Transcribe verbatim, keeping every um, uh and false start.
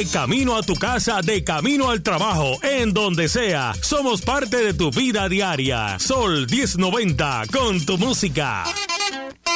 De camino a tu casa, de camino al trabajo, en donde sea. Somos parte de tu vida diaria. Sol diez noventa, con tu música.